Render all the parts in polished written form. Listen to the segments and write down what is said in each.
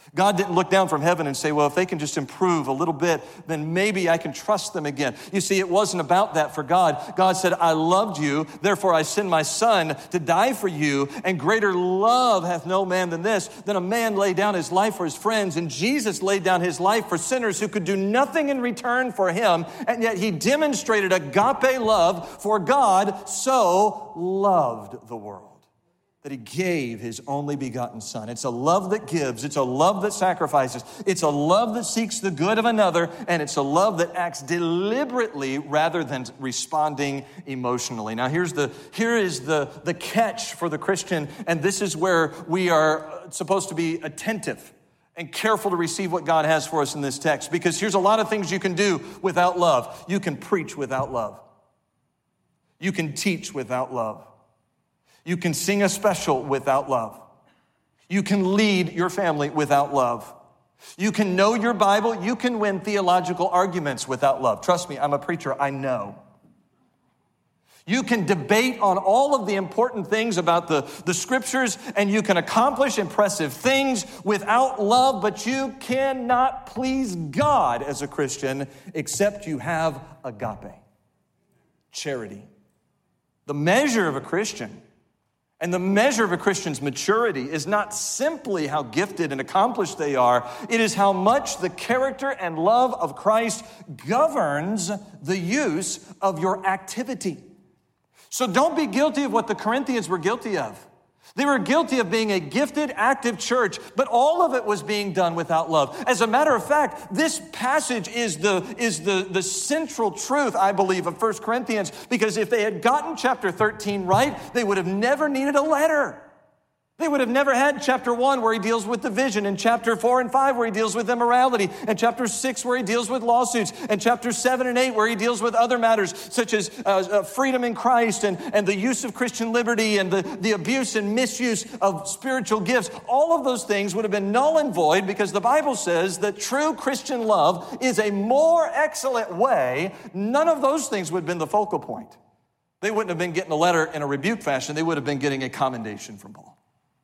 God didn't look down from heaven and say, well, if they can just improve a little bit, then maybe I can trust them again. You see, it wasn't about that for God. God said, I loved you, therefore I send my son to die for you, and greater love hath no man than this, than a man lay down his life for his friends. And Jesus laid down his life for sinners who could do nothing in return for him, and yet he demonstrated agape love, for God so loved the world that he gave his only begotten son. It's a love that gives. It's a love that sacrifices. It's a love that seeks the good of another. And it's a love that acts deliberately rather than responding emotionally. Now, here is the catch for the Christian. And this is where we are supposed to be attentive and careful to receive what God has for us in this text. Because here's a lot of things you can do without love. You can preach without love. You can teach without love. You can sing a special without love. You can lead your family without love. You can know your Bible. You can win theological arguments without love. Trust me, I'm a preacher. I know. You can debate on all of the important things about the scriptures, and you can accomplish impressive things without love, but you cannot please God as a Christian except you have agape, charity. The measure of a Christian and the measure of a Christian's maturity is not simply how gifted and accomplished they are. It is how much the character and love of Christ governs the use of your activity. So don't be guilty of what the Corinthians were guilty of. They were guilty of being a gifted, active church, but all of it was being done without love. As a matter of fact, this passage is the central truth, I believe, of 1 Corinthians, because if they had gotten chapter 13 right, they would have never needed a letter. They would have never had chapter 1 where he deals with division, and chapter 4 and 5 where he deals with immorality, and chapter 6 where he deals with lawsuits, and chapter 7 and 8 where he deals with other matters such as freedom in Christ and the use of Christian liberty and the abuse and misuse of spiritual gifts. All of those things would have been null and void because the Bible says that true Christian love is a more excellent way. None of those things would have been the focal point. They wouldn't have been getting a letter in a rebuke fashion. They would have been getting a commendation from Paul.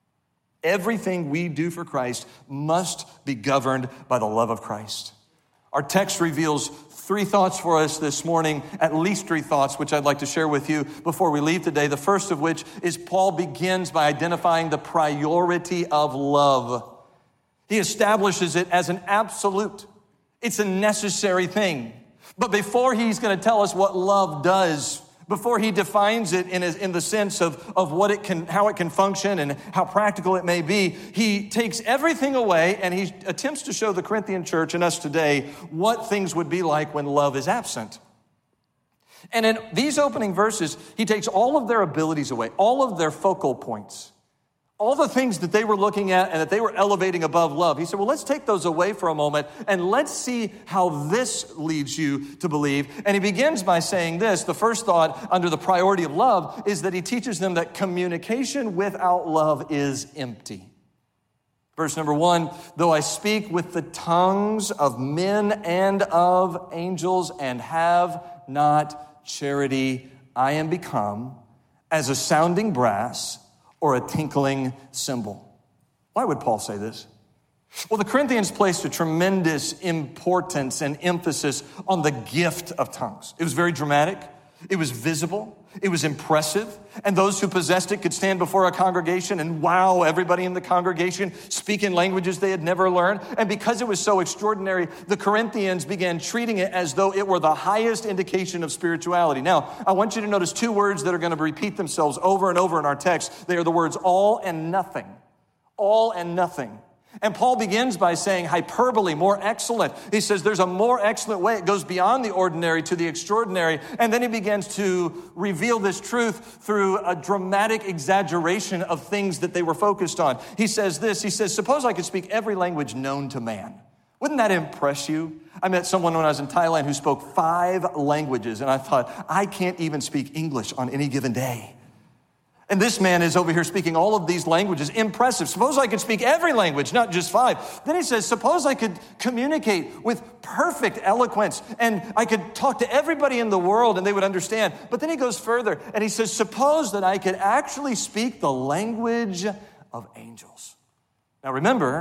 Everything we do for Christ must be governed by the love of Christ. Our text reveals 3 thoughts for us this morning, at least 3 thoughts, which I'd like to share with you before we leave today. The first of which is Paul begins by identifying the priority of love. He establishes it as an absolute. It's a necessary thing. But before he's going to tell us what love does, before he defines it in the sense of what it can, how it can function and how practical it may be, he takes everything away and he attempts to show the Corinthian church and us today what things would be like when love is absent. And in these opening verses, he takes all of their abilities away, all of their focal points, all the things that they were looking at and that they were elevating above love. He said, well, let's take those away for a moment and let's see how this leads you to believe. And he begins by saying this. The first thought under the priority of love is that he teaches them that communication without love is empty. Verse number 1, though I speak with the tongues of men and of angels and have not charity, I am become as a sounding brass or a tinkling cymbal. Why would Paul say this? Well, the Corinthians placed a tremendous importance and emphasis on the gift of tongues. It was very dramatic. It was visible. It was impressive. And those who possessed it could stand before a congregation and wow everybody in the congregation, speak in languages they had never learned. And because it was so extraordinary, the Corinthians began treating it as though it were the highest indication of spirituality. Now, I want you to notice 2 words that are going to repeat themselves over and over in our text. They are the words all and nothing. All and nothing. And Paul begins by saying hyperbole, more excellent. He says there's a more excellent way. It goes beyond the ordinary to the extraordinary. And then he begins to reveal this truth through a dramatic exaggeration of things that they were focused on. He says this, he says, suppose I could speak every language known to man. Wouldn't that impress you? I met someone when I was in Thailand who spoke 5 languages. And I thought, I can't even speak English on any given day. And this man is over here speaking all of these languages. Impressive. Suppose I could speak every language, not just 5. Then he says, suppose I could communicate with perfect eloquence and I could talk to everybody in the world and they would understand. But then he goes further and he says, suppose that I could actually speak the language of angels. Now remember,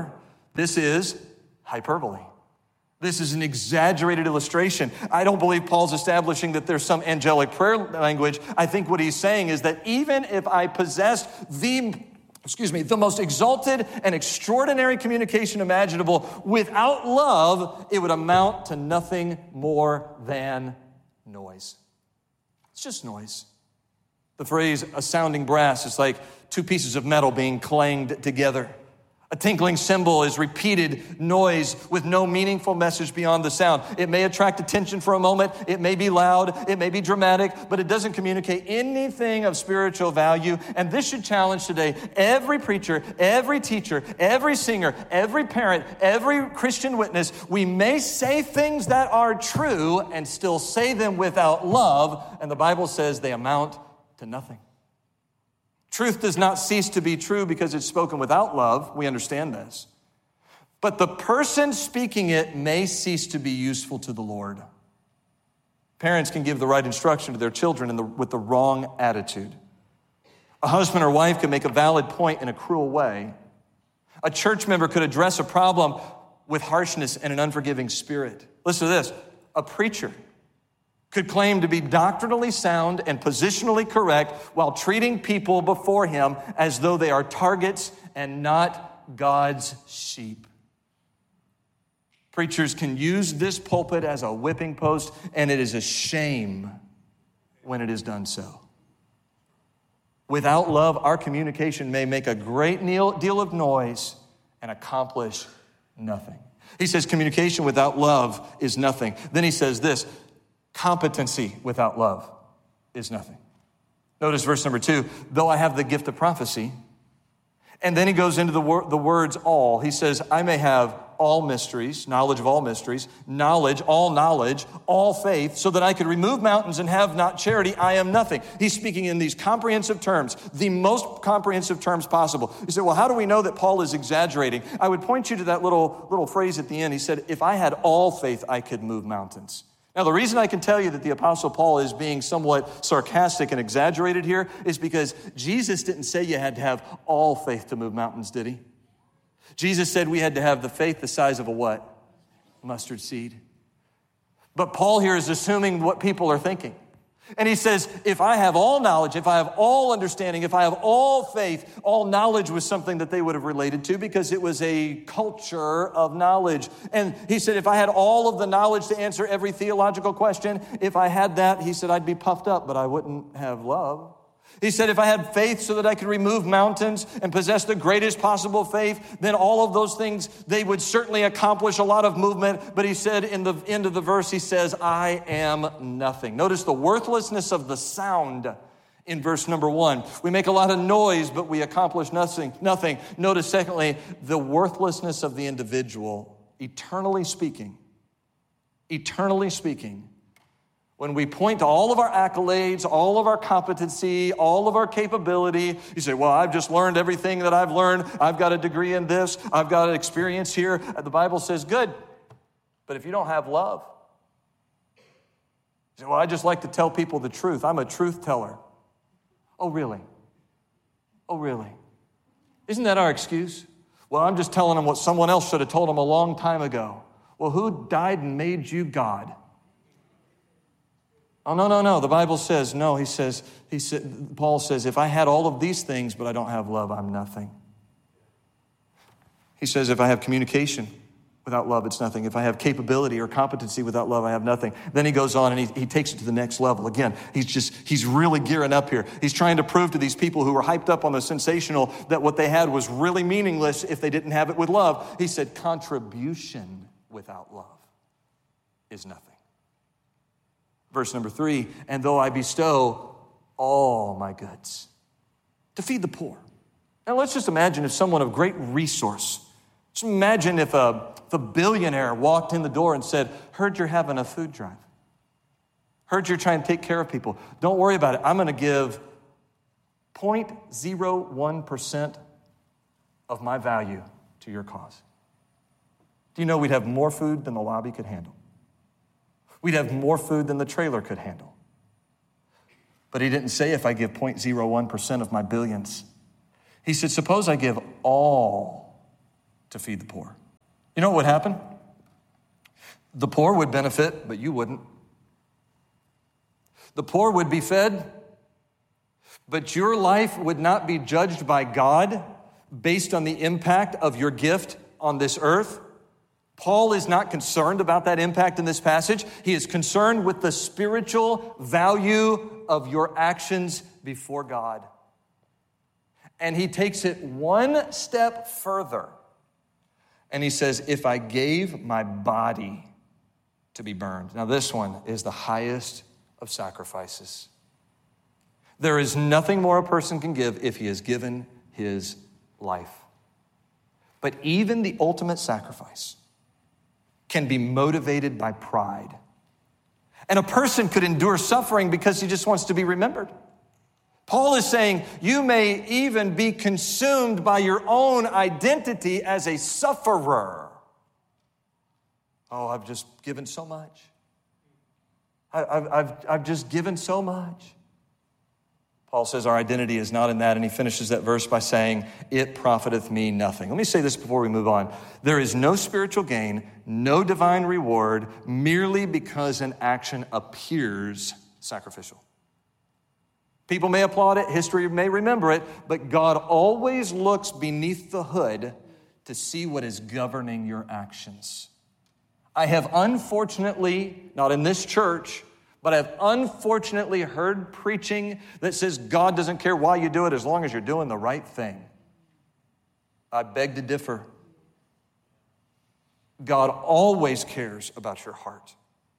This is hyperbole. This is an exaggerated illustration. I don't believe Paul's establishing that there's some angelic prayer language. I think what he's saying is that even if I possessed the most exalted and extraordinary communication imaginable, without love, it would amount to nothing more than noise. It's just noise. The phrase, a sounding brass, is like two pieces of metal being clanged together. A tinkling cymbal is repeated noise with no meaningful message beyond the sound. It may attract attention for a moment. It may be loud. It may be dramatic, but it doesn't communicate anything of spiritual value. And this should challenge today every preacher, every teacher, every singer, every parent, every Christian witness. We may say things that are true and still say them without love, and the Bible says they amount to nothing. Truth does not cease to be true because it's spoken without love. We understand this. But the person speaking it may cease to be useful to the Lord. Parents can give the right instruction to their children with the wrong attitude. A husband or wife can make a valid point in a cruel way. A church member could address a problem with harshness and an unforgiving spirit. Listen to this. A preacher could claim to be doctrinally sound and positionally correct while treating people before him as though they are targets and not God's sheep. Preachers can use this pulpit as a whipping post, and it is a shame when it is done so. Without love, our communication may make a great deal of noise and accomplish nothing. He says communication without love is nothing. Then he says this, competency without love is nothing. Notice verse number 2, though I have the gift of prophecy. And then he goes into the words all. He says, I may have all mysteries, knowledge of all mysteries, knowledge, all faith, so that I could remove mountains and have not charity, I am nothing. He's speaking in these comprehensive terms, the most comprehensive terms possible. You say, well, how do we know that Paul is exaggerating? I would point you to that little phrase at the end. He said, if I had all faith, I could move mountains. Now, the reason I can tell you that the Apostle Paul is being somewhat sarcastic and exaggerated here is because Jesus didn't say you had to have all faith to move mountains, did he? Jesus said we had to have the faith the size of a what? Mustard seed. But Paul here is assuming what people are thinking. And he says, if I have all knowledge, if I have all understanding, if I have all faith, all knowledge was something that they would have related to because it was a culture of knowledge. And he said, if I had all of the knowledge to answer every theological question, if I had that, he said, I'd be puffed up, but I wouldn't have love. He said, if I had faith so that I could remove mountains and possess the greatest possible faith, then all of those things, they would certainly accomplish a lot of movement. But he said in the end of the verse, he says, I am nothing. Notice the worthlessness of the sound in verse number 1. We make a lot of noise, but we accomplish nothing. Notice, secondly, the worthlessness of the individual, eternally speaking. When we point to all of our accolades, all of our competency, all of our capability, you say, well, I've just learned everything that I've learned. I've got a degree in this. I've got an experience here. The Bible says, good. But if you don't have love, you say, well, I just like to tell people the truth. I'm a truth teller. Oh, really? Isn't that our excuse? Well, I'm just telling them what someone else should have told them a long time ago. Well, who died and made you God? Oh, no. The Bible says, no, Paul says, if I had all of these things, but I don't have love, I'm nothing. He says, if I have communication without love, it's nothing. If I have capability or competency without love, I have nothing. Then he goes on and he takes it to the next level. Again, he's really gearing up here. He's trying to prove to these people who were hyped up on the sensational that what they had was really meaningless if they didn't have it with love. He said, contribution without love is nothing. Verse number 3, and though I bestow all my goods to feed the poor. Now let's just imagine if someone of great resource, just imagine if a billionaire walked in the door and said, heard you're having a food drive. Heard you're trying to take care of people. Don't worry about it. I'm going to give 0.01% of my value to your cause. Do you know we'd have more food than the lobby could handle? We'd have more food than the trailer could handle. But he didn't say if I give 0.01% of my billions. He said, suppose I give all to feed the poor. You know what would happen? The poor would benefit, but you wouldn't. The poor would be fed, but your life would not be judged by God based on the impact of your gift on this earth. Paul is not concerned about that impact in this passage. He is concerned with the spiritual value of your actions before God. And he takes it one step further. And he says, if I gave my body to be burned. Now this one is the highest of sacrifices. There is nothing more a person can give if he has given his life. But even the ultimate sacrifice can be motivated by pride. And a person could endure suffering because he just wants to be remembered. Paul is saying you may even be consumed by your own identity as a sufferer. Oh, I've just given so much. I've just given so much. Paul says our identity is not in that, and he finishes that verse by saying, it profiteth me nothing. Let me say this before we move on. There is no spiritual gain, no divine reward, merely because an action appears sacrificial. People may applaud it, history may remember it, but God always looks beneath the hood to see what is governing your actions. I have unfortunately, not in this church, but I've unfortunately heard preaching that says God doesn't care why you do it as long as you're doing the right thing. I beg to differ. God always cares about your heart.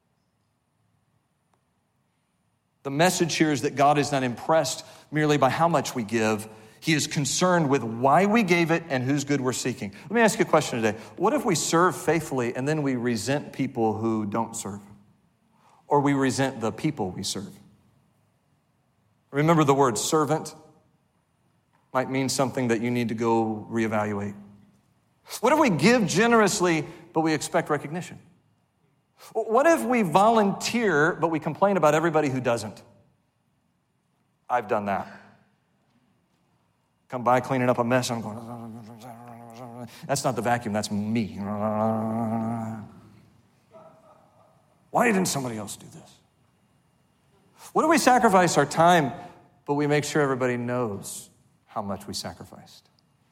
The message here is that God is not impressed merely by how much we give. He is concerned with why we gave it and whose good we're seeking. Let me ask you a question today. What if we serve faithfully and then we resent people who don't serve? Or we resent the people we serve? Remember, the word servant might mean something that you need to go reevaluate. What if we give generously, but we expect recognition? What if we volunteer, but we complain about everybody who doesn't? I've done that. Come by cleaning up a mess, I'm going, that's not the vacuum, that's me. Why didn't somebody else do this? What if we sacrifice our time, but we make sure everybody knows how much we sacrificed?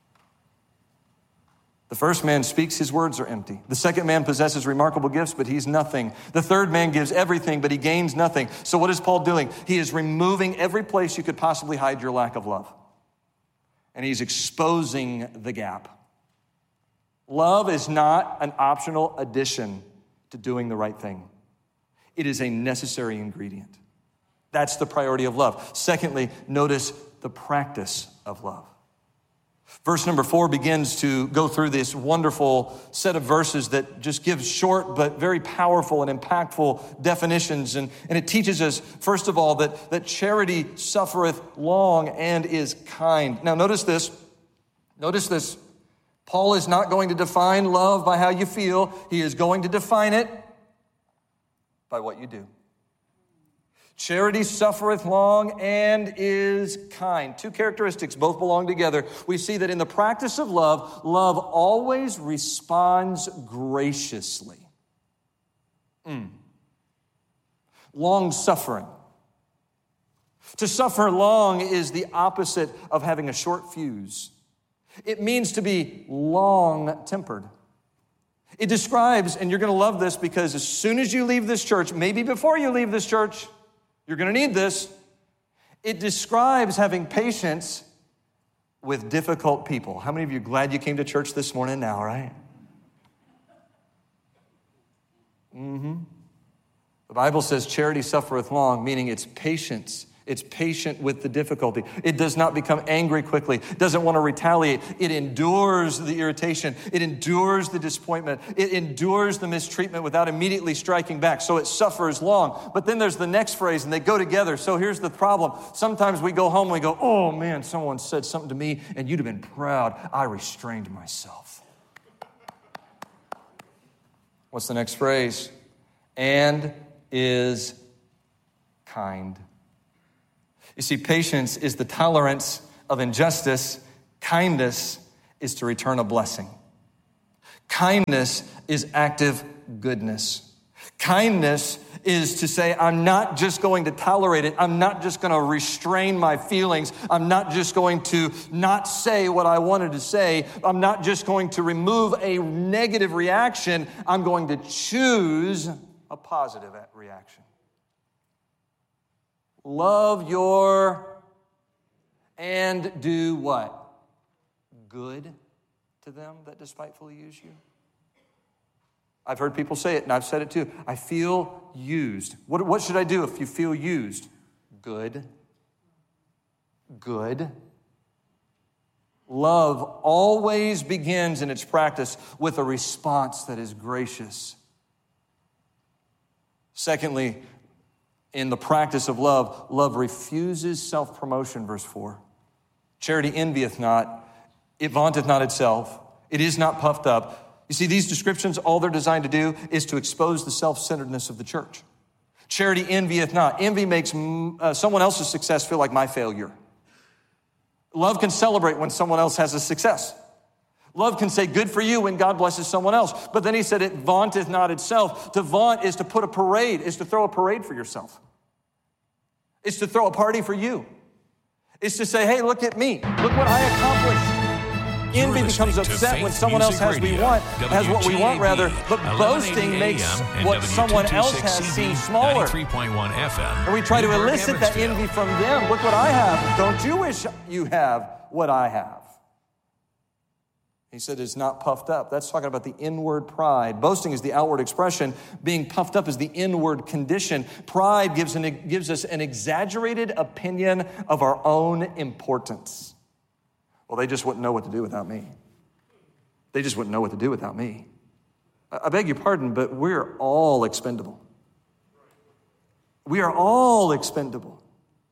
The first man speaks, his words are empty. The second man possesses remarkable gifts, but he's nothing. The third man gives everything, but he gains nothing. So what is Paul doing? He is removing every place you could possibly hide your lack of love. And he's exposing the gap. Love is not an optional addition to doing the right thing. It is a necessary ingredient. That's the priority of love. Secondly, notice the practice of love. Verse number 4 begins to go through this wonderful set of verses that just gives short but very powerful and impactful definitions. And it teaches us, first of all, that charity suffereth long and is kind. Now notice this. Notice this. Paul is not going to define love by how you feel. He is going to define it by what you do. Charity suffereth long and is kind. Two characteristics, both belong together. We see that in the practice of love, love always responds graciously. Long suffering. To suffer long is the opposite of having a short fuse. It means to be long-tempered. It describes, and you're going to love this because as soon as you leave this church, maybe before you leave this church, you're going to need this. It describes having patience with difficult people. How many of you are glad you came to church this morning now, right? The Bible says charity suffereth long, meaning it's patience. It's patient with the difficulty. It does not become angry quickly. It doesn't want to retaliate. It endures the irritation. It endures the disappointment. It endures the mistreatment without immediately striking back. So it suffers long. But then there's the next phrase, and they go together. So here's the problem. Sometimes we go home and we go, oh man, someone said something to me, and you'd have been proud. I restrained myself. What's the next phrase? And is kind. You see, patience is the tolerance of injustice. Kindness is to return a blessing. Kindness is active goodness. Kindness is to say, I'm not just going to tolerate it. I'm not just going to restrain my feelings. I'm not just going to not say what I wanted to say. I'm not just going to remove a negative reaction. I'm going to choose a positive reaction. Love your and do what? Good to them that despitefully use you. I've heard people say it, and I've said it too. I feel used. What should I do if you feel used? Good. Good. Love always begins in its practice with a response that is gracious. Secondly, in the practice of love, love refuses self-promotion, verse 4. Charity envieth not, it vaunteth not itself, it is not puffed up. You see, these descriptions, all they're designed to do is to expose the self-centeredness of the church. Charity envieth not. Envy makes someone else's success feel like my failure. Love can celebrate when someone else has a success. Love can say, good for you, when God blesses someone else. But then he said, it vaunteth not itself. To vaunt is to put a parade, is to throw a parade for yourself. It's to throw a party for you. It's to say, hey, look at me. Look what I accomplished. Envy becomes upset when someone else has what we want rather, but boasting makes what someone else has seem smaller. And we try to elicit that envy from them. Look what I have. Don't you wish you have what I have? He said it's not puffed up. That's talking about the inward pride. Boasting is the outward expression. Being puffed up is the inward condition. Pride gives us an exaggerated opinion of our own importance. Well, they just wouldn't know what to do without me. They just wouldn't know what to do without me. I beg your pardon, but we're all expendable. We are all expendable.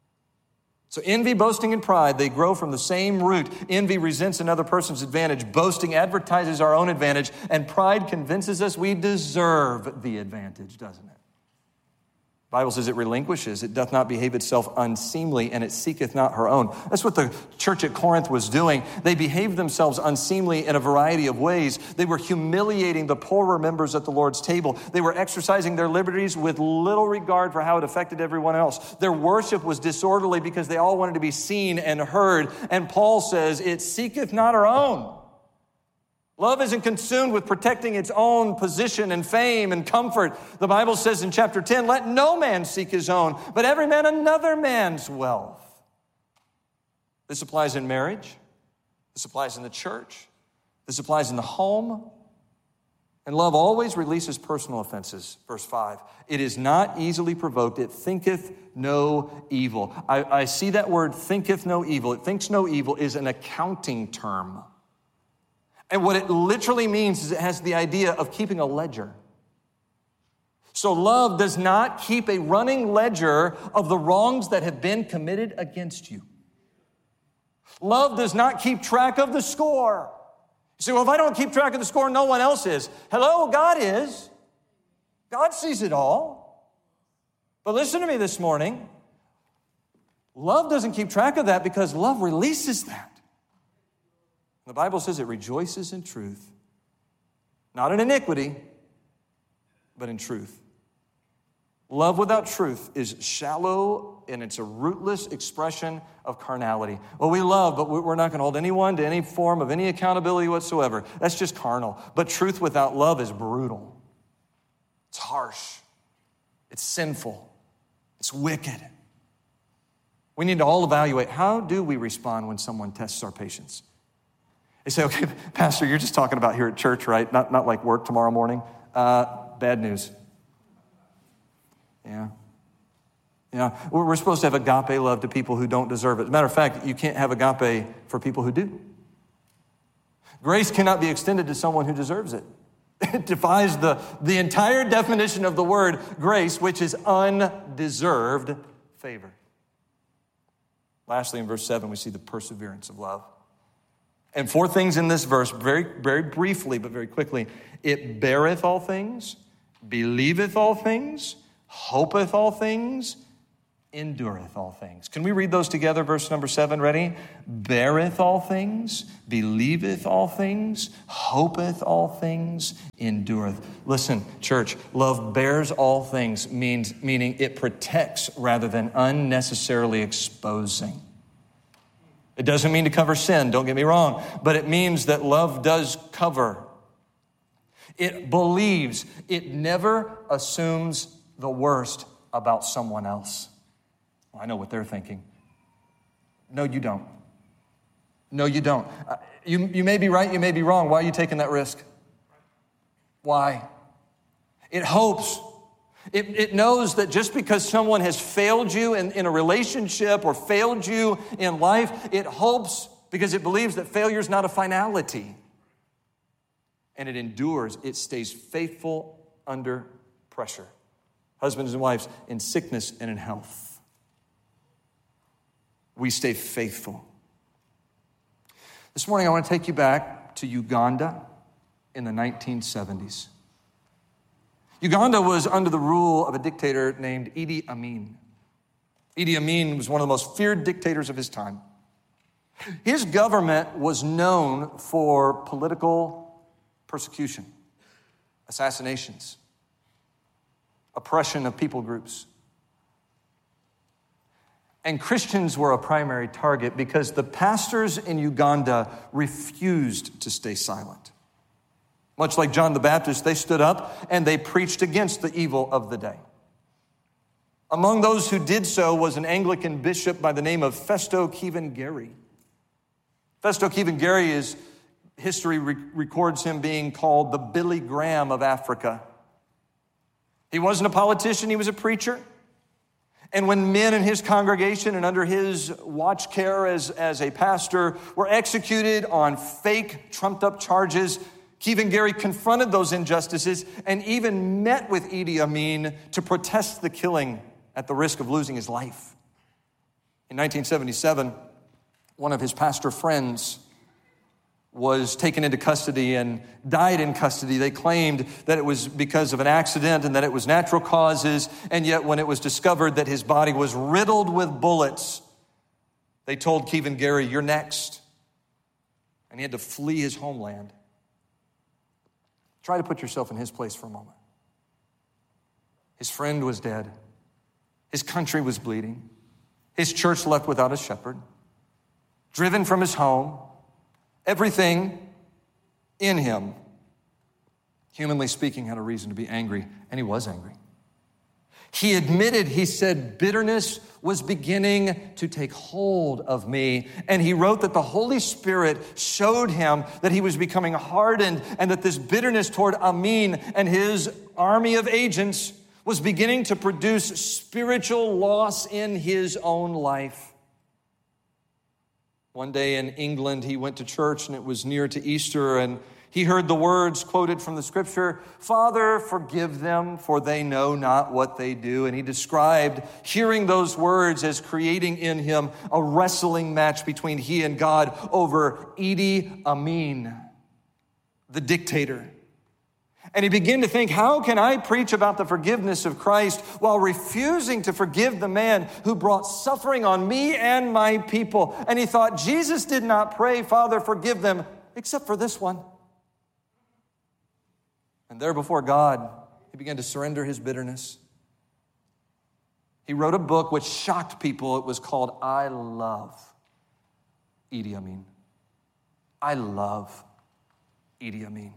So envy, boasting, and pride, they grow from the same root. Envy resents another person's advantage. Boasting advertises our own advantage. And pride convinces us we deserve the advantage, doesn't it? The Bible says it relinquishes, it doth not behave itself unseemly, and it seeketh not her own. That's what the church at Corinth was doing. They behaved themselves unseemly in a variety of ways. They were humiliating the poorer members at the Lord's table. They were exercising their liberties with little regard for how it affected everyone else. Their worship was disorderly because they all wanted to be seen and heard. And Paul says, it seeketh not her own. Love isn't consumed with protecting its own position and fame and comfort. The Bible says in chapter 10, let no man seek his own, but every man another man's wealth. This applies in marriage. This applies in the church. This applies in the home. And love always releases personal offenses. Verse 5, it is not easily provoked. It thinketh no evil. I see that word, thinketh no evil. It thinks no evil is an accounting term. And what it literally means is it has the idea of keeping a ledger. So love does not keep a running ledger of the wrongs that have been committed against you. Love does not keep track of the score. You say, well, if I don't keep track of the score, no one else is. Hello, God is. God sees it all. But listen to me this morning. Love doesn't keep track of that because love releases that. The Bible says it rejoices in truth, not in iniquity, but in truth. Love without truth is shallow, and it's a rootless expression of carnality. Well, we love, but we're not going to hold anyone to any form of any accountability whatsoever. That's just carnal. But truth without love is brutal. It's harsh. It's sinful. It's wicked. We need to all evaluate, how do we respond when someone tests our patience? They say, okay, Pastor, you're just talking about here at church, right? Not like work tomorrow morning. Bad news. Yeah. We're supposed to have agape love to people who don't deserve it. As a matter of fact, you can't have agape for people who do. Grace cannot be extended to someone who deserves it. It defies the entire definition of the word grace, which is undeserved favor. Lastly, in verse 7, we see the perseverance of love. And 4 things in this verse, very, very briefly, but very quickly. It beareth all things, believeth all things, hopeth all things, endureth all things. Can we read those together? Verse number 7, ready? Beareth all things, believeth all things, hopeth all things, endureth. Listen, church, love bears all things, meaning it protects rather than unnecessarily exposing. It doesn't mean to cover sin, don't get me wrong, but it means that love does cover. It believes. It never assumes the worst about someone else. Well, I know what they're thinking. No, you don't. No, you don't. You may be right, you may be wrong. Why are you taking that risk? Why? It hopes. It knows that just because someone has failed you in a relationship or failed you in life, it hopes because it believes that failure is not a finality. And it endures. It stays faithful under pressure. Husbands and wives, in sickness and in health, we stay faithful. This morning, I want to take you back to Uganda in the 1970s. Uganda was under the rule of a dictator named Idi Amin. Idi Amin was one of the most feared dictators of his time. His government was known for political persecution, assassinations, oppression of people groups. And Christians were a primary target because the pastors in Uganda refused to stay silent. Much like John the Baptist, they stood up and they preached against the evil of the day. Among those who did so was an Anglican bishop by the name of Festo Kivengere. Festo Kivengere history records him being called the Billy Graham of Africa. He wasn't a politician, he was a preacher. And when men in his congregation and under his watch care as a pastor were executed on fake, trumped-up charges, Kivengere confronted those injustices and even met with Idi Amin to protest the killing at the risk of losing his life. In 1977, one of his pastor friends was taken into custody and died in custody. They claimed that it was because of an accident and that it was natural causes, and yet when it was discovered that his body was riddled with bullets, they told Kivengere, "You're next." And he had to flee his homeland. Try to put yourself in his place for a moment. His friend was dead. His country was bleeding. His church left without a shepherd. Driven from his home. Everything in him, humanly speaking, had a reason to be angry, and he was angry. He admitted, he said, bitterness was beginning to take hold of me. And he wrote that the Holy Spirit showed him that he was becoming hardened and that this bitterness toward Amin and his army of agents was beginning to produce spiritual loss in his own life. One day in England, he went to church and it was near to Easter, and he heard the words quoted from the scripture, "Father, forgive them, for they know not what they do." And he described hearing those words as creating in him a wrestling match between he and God over Idi Amin, the dictator. And he began to think, how can I preach about the forgiveness of Christ while refusing to forgive the man who brought suffering on me and my people? And he thought, Jesus did not pray, "Father, forgive them," except for this one. And there before God, he began to surrender his bitterness. He wrote a book which shocked people. It was called I Love Idi Amin. I love Idi Amin.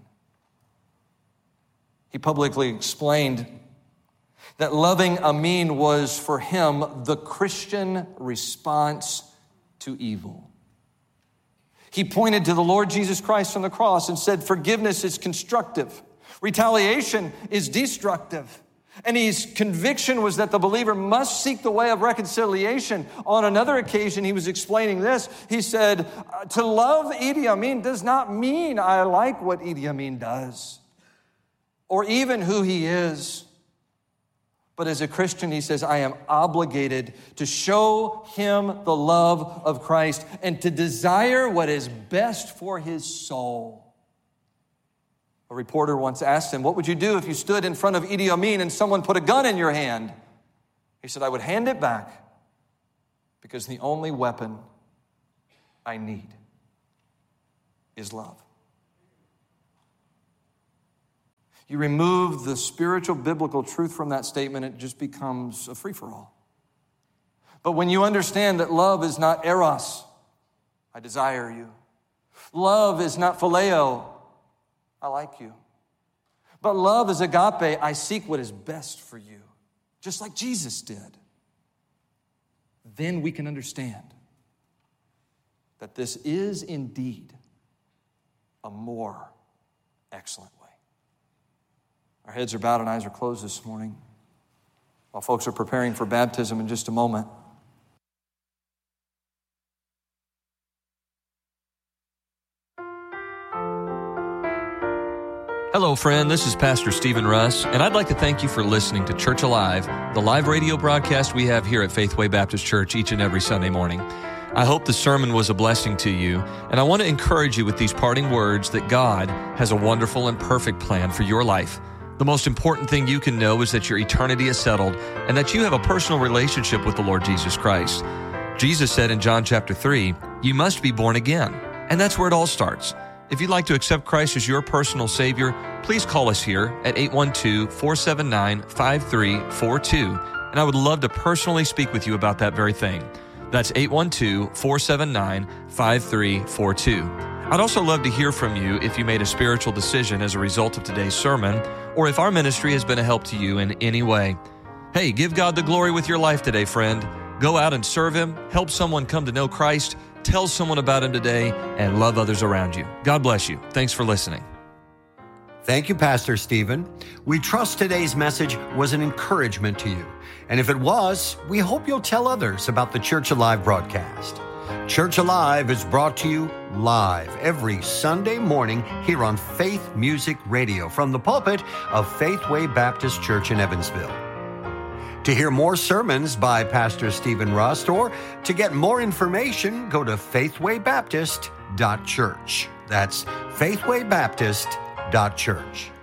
He publicly explained that loving Amin was for him the Christian response to evil. He pointed to the Lord Jesus Christ on the cross and said, forgiveness is constructive. Retaliation is destructive. And his conviction was that the believer must seek the way of reconciliation. On another occasion, he was explaining this. He said, to love Idi Amin does not mean I like what Idi Amin does or even who he is. But as a Christian, he says, I am obligated to show him the love of Christ and to desire what is best for his soul. A reporter once asked him, what would you do if you stood in front of Idi Amin and someone put a gun in your hand? He said, I would hand it back because the only weapon I need is love. You remove the spiritual biblical truth from that statement, it just becomes a free-for-all. But when you understand that love is not eros, I desire you. Love is not phileo, I like you. But love is agape, I seek what is best for you, just like Jesus did. Then we can understand that this is indeed a more excellent way. Our heads are bowed and eyes are closed this morning while folks are preparing for baptism in just a moment. Hello, friend. This is Pastor Stephen Russ, and I'd like to thank you for listening to Church Alive, the live radio broadcast we have here at Faithway Baptist Church each and every Sunday morning. I hope the sermon was a blessing to you, and I want to encourage you with these parting words that God has a wonderful and perfect plan for your life. The most important thing you can know is that your eternity is settled and that you have a personal relationship with the Lord Jesus Christ. Jesus said in John chapter 3, you must be born again, and that's where it all starts. If you'd like to accept Christ as your personal Savior, please call us here at 812-479-5342, and I would love to personally speak with you about that very thing. That's 812-479-5342. I'd also love to hear from you if you made a spiritual decision as a result of today's sermon, or if our ministry has been a help to you in any way. Hey, give God the glory with your life today, friend. Go out and serve Him, help someone come to know Christ, tell someone about Him today, and love others around you. God bless you. Thanks for listening. Thank you, Pastor Stephen. We trust today's message was an encouragement to you. And if it was, we hope you'll tell others about the Church Alive broadcast. Church Alive is brought to you live every Sunday morning here on Faith Music Radio from the pulpit of Faithway Baptist Church in Evansville. To hear more sermons by Pastor Stephen Rust or to get more information, go to faithwaybaptist.church. That's faithwaybaptist.church.